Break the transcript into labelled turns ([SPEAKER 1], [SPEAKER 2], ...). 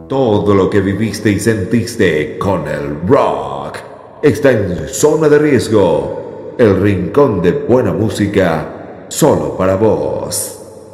[SPEAKER 1] Todo lo que viviste y sentiste con el rock está en Zona de Riesgo, el rincón de buena música solo para vos.